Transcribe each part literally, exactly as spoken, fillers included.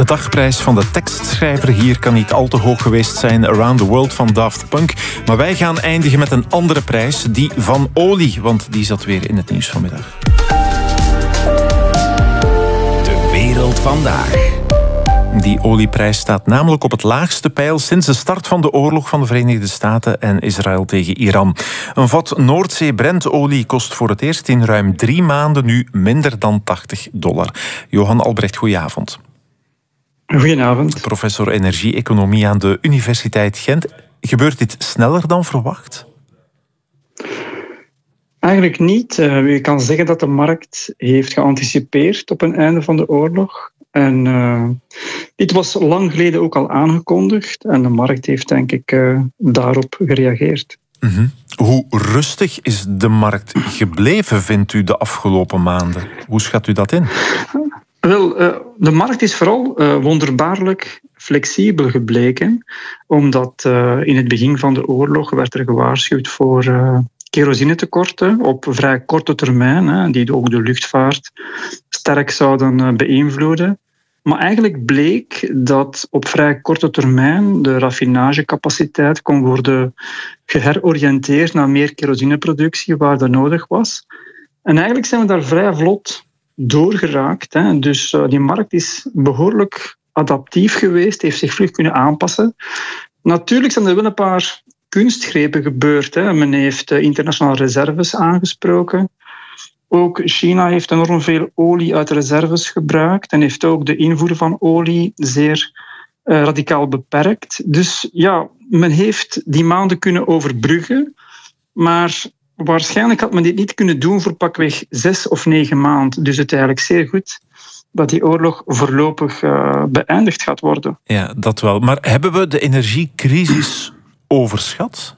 dagprijs van de tekstschrijver hier kan niet al te hoog geweest zijn. Around the World van Daft Punk. Maar wij gaan eindigen met een andere prijs, die van olie. Want die zat weer in het nieuws vanmiddag. De wereld vandaag. Die olieprijs staat namelijk op het laagste peil sinds de start van de oorlog van de Verenigde Staten en Israël tegen Iran. Een vat Noordzee-Brentolie kost voor het eerst in ruim drie maanden nu minder dan tachtig dollar. Johan Albrecht, goedenavond. Goedenavond. Professor energie-economie aan de Universiteit Gent. Gebeurt dit sneller dan verwacht? Eigenlijk niet. Uh, je kan zeggen dat de markt heeft geanticipeerd op een einde van de oorlog. En uh, dit was lang geleden ook al aangekondigd. En de markt heeft, denk ik, uh, daarop gereageerd. Mm-hmm. Hoe rustig is de markt gebleven, vindt u, de afgelopen maanden? Hoe schat u dat in? Wel, uh, de markt is vooral uh, wonderbaarlijk flexibel gebleken. Omdat uh, in het begin van de oorlog werd er gewaarschuwd voor Uh, kerosinetekorten op vrij korte termijn, hè, die ook de luchtvaart sterk zouden beïnvloeden. Maar eigenlijk bleek dat op vrij korte termijn de raffinagecapaciteit kon worden geheroriënteerd naar meer kerosineproductie waar dat nodig was. En eigenlijk zijn we daar vrij vlot doorgeraakt. Hè. Dus uh, die markt is behoorlijk adaptief geweest, heeft zich vlug kunnen aanpassen. Natuurlijk zijn er wel een paar kunstgrepen gebeurd. Hè. Men heeft internationale reserves aangesproken. Ook China heeft enorm veel olie uit reserves gebruikt en heeft ook de invoer van olie zeer uh, radicaal beperkt. Dus ja, men heeft die maanden kunnen overbruggen, maar waarschijnlijk had men dit niet kunnen doen voor pakweg zes of negen maanden. Dus het is eigenlijk zeer goed dat die oorlog voorlopig uh, beëindigd gaat worden. Ja, dat wel. Maar hebben we de energiecrisis overschat?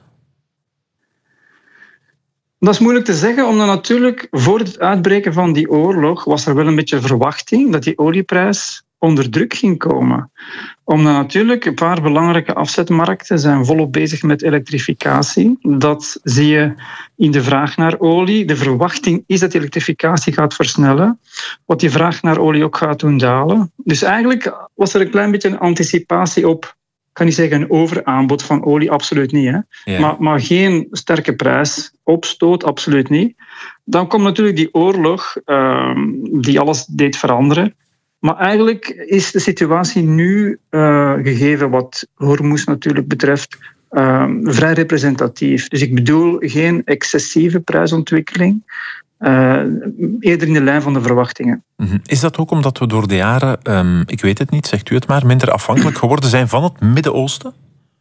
Dat is moeilijk te zeggen, omdat natuurlijk voor het uitbreken van die oorlog was er wel een beetje verwachting dat die olieprijs onder druk ging komen. Omdat natuurlijk een paar belangrijke afzetmarkten zijn volop bezig met elektrificatie. Dat zie je in de vraag naar olie. De verwachting is dat die elektrificatie gaat versnellen, wat die vraag naar olie ook gaat doen dalen. Dus eigenlijk was er een klein beetje een anticipatie op, ik kan niet zeggen een overaanbod van olie, absoluut niet. Hè? Ja. Maar, maar geen sterke prijsopstoot, absoluut niet. Dan komt natuurlijk die oorlog uh, die alles deed veranderen. Maar eigenlijk is de situatie nu, uh, gegeven wat Hormuz natuurlijk betreft, uh, vrij representatief. Dus ik bedoel geen excessieve prijsontwikkeling. Uh, eerder in de lijn van de verwachtingen. Is dat ook omdat we door de jaren, um, ik weet het niet, zegt u het maar, minder afhankelijk geworden zijn van het Midden-Oosten?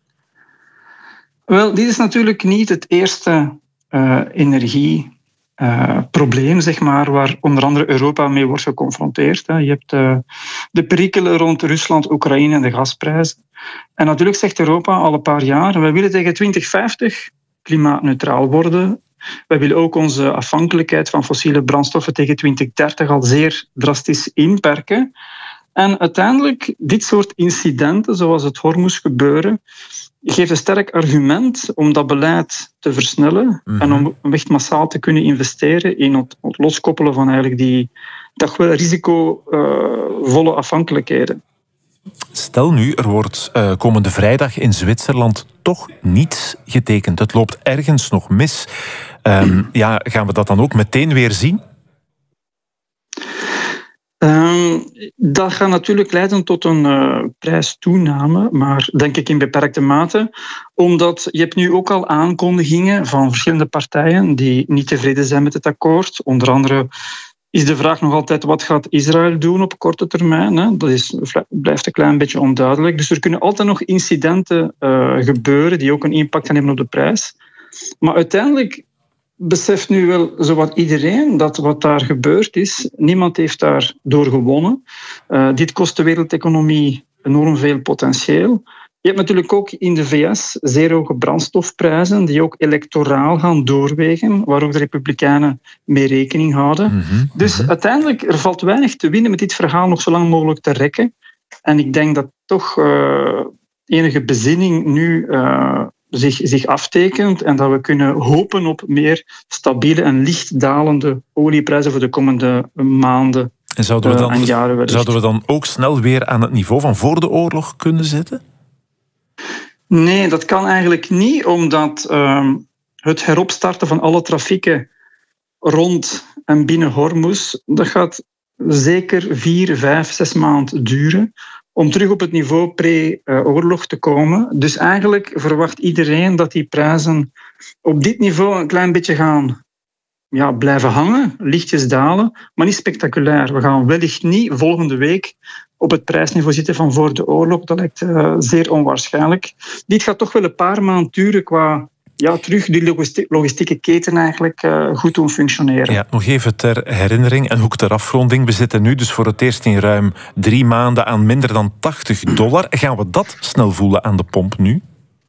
Wel, dit is natuurlijk niet het eerste uh, energieprobleem, uh, zeg maar, waar onder andere Europa mee wordt geconfronteerd. Hè. Je hebt uh, de perikelen rond Rusland, Oekraïne en de gasprijzen. En natuurlijk zegt Europa al een paar jaar, wij willen tegen twintig vijftig klimaatneutraal worden. Wij willen ook onze afhankelijkheid van fossiele brandstoffen tegen twintig dertig al zeer drastisch inperken. En uiteindelijk, dit soort incidenten, zoals het Hormuz gebeuren, geeft een sterk argument om dat beleid te versnellen mm-hmm. en om echt massaal te kunnen investeren in het, het loskoppelen van eigenlijk die toch wel risicovolle afhankelijkheden. Stel nu, er wordt uh, komende vrijdag in Zwitserland toch niets getekend. Het loopt ergens nog mis. Um, ja, gaan we dat dan ook meteen weer zien? Um, dat gaat natuurlijk leiden tot een uh, prijstoename, maar denk ik in beperkte mate. Omdat je hebt nu ook al aankondigingen van verschillende partijen die niet tevreden zijn met het akkoord. Onder andere is de vraag nog altijd, wat gaat Israël doen op korte termijn? Hè? Dat is, blijft een klein beetje onduidelijk. Dus er kunnen altijd nog incidenten uh, gebeuren die ook een impact gaan hebben op de prijs. Maar uiteindelijk beseft nu wel zowat iedereen dat wat daar gebeurd is, niemand heeft daar door gewonnen. Uh, dit kost de wereldeconomie enorm veel potentieel. Je hebt natuurlijk ook in de V S zeer hoge brandstofprijzen die ook electoraal gaan doorwegen, waar ook de Republikeinen mee rekening houden. Mm-hmm. Dus mm-hmm. uiteindelijk, er valt weinig te winnen met dit verhaal nog zo lang mogelijk te rekken. En ik denk dat toch uh, enige bezinning nu uh, zich, zich aftekent en dat we kunnen hopen op meer stabiele en licht dalende olieprijzen voor de komende maanden En zouden we, dan, uh, jaren zouden we dan ook snel weer aan het niveau van voor de oorlog kunnen zitten? Nee, dat kan eigenlijk niet, omdat uh, het heropstarten van alle trafieken rond en binnen Hormuz, dat gaat zeker vier, vijf, zes maanden duren om terug op het niveau pre-oorlog te komen. Dus eigenlijk verwacht iedereen dat die prijzen op dit niveau een klein beetje gaan ja, blijven hangen, lichtjes dalen, maar niet spectaculair. We gaan wellicht niet volgende week op het prijsniveau zitten van voor de oorlog. Dat lijkt uh, zeer onwaarschijnlijk. Dit gaat toch wel een paar maanden duren qua ja, terug die logistieke keten eigenlijk uh, goed doen functioneren. Ja, nog even ter herinnering en ook ter afronding. We zitten nu dus voor het eerst in ruim drie maanden aan minder dan tachtig dollar. Gaan we dat snel voelen aan de pomp nu?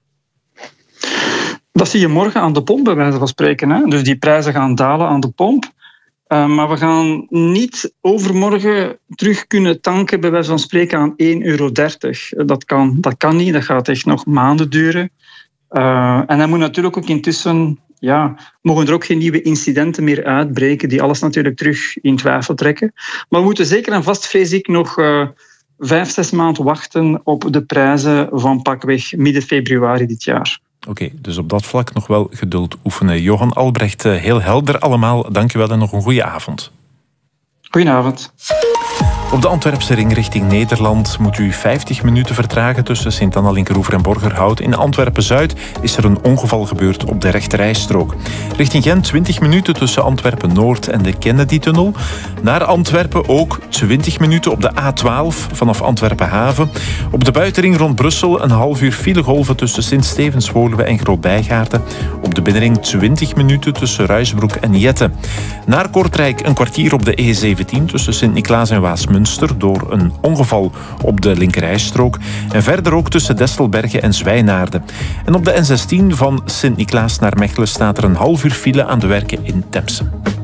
Dat zie je morgen aan de pomp, bij wijze van spreken. Hè? Dus die prijzen gaan dalen aan de pomp. Uh, maar we gaan niet overmorgen terug kunnen tanken, bij wijze van spreken, aan één euro dertig. Dat kan, dat kan niet, dat gaat echt nog maanden duren. Uh, en dan moet natuurlijk ook intussen, ja, mogen er ook geen nieuwe incidenten meer uitbreken die alles natuurlijk terug in twijfel trekken. Maar we moeten zeker en vast, vrees ik, nog uh, vijf, zes maanden wachten op de prijzen van pakweg midden februari dit jaar. Oké, okay, dus op dat vlak nog wel geduld oefenen. Johan Albrecht, heel helder allemaal. Dank je wel en nog een goede avond. Goedenavond. Op de Antwerpse ring richting Nederland moet u vijftig minuten vertragen tussen Sint-Anna, Linkeroever en Borgerhout. In Antwerpen-Zuid is er een ongeval gebeurd op de rechterrijstrook. Richting Gent twintig minuten tussen Antwerpen-Noord en de Kennedy-tunnel. Naar Antwerpen ook twintig minuten op de A twaalf vanaf Antwerpen-Haven. Op de buitenring rond Brussel een half uur filegolven tussen Sint-Stevens-Woluwe en Groot-Bijgaarden. Op de binnenring twintig minuten tussen Ruisbroek en Jette. Naar Kortrijk een kwartier op de E zeventien tussen Sint-Niklaas en Waasmunster door een ongeval op de linkerrijstrook. En verder ook tussen Destelbergen en Zwijnaarden. En op de N zestien van Sint-Niklaas naar Mechelen staat er een half uur file aan de werken in Temse.